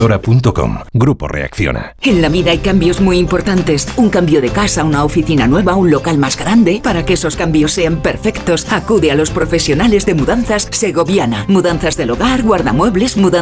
Grupo Reacciona. En la vida hay cambios muy importantes. Un cambio de casa, una oficina nueva, un local más grande. Para que esos cambios sean perfectos, acude a los profesionales de mudanzas Segoviana. Mudanzas del hogar, guardamuebles, mudanzas